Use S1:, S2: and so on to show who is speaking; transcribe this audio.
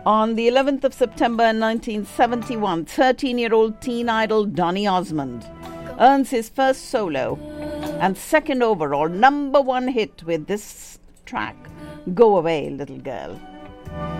S1: On the 11th of September 1971, 13-year-old teen idol Donny Osmond earns his first solo and second overall number one hit with this track, Go Away, Little Girl.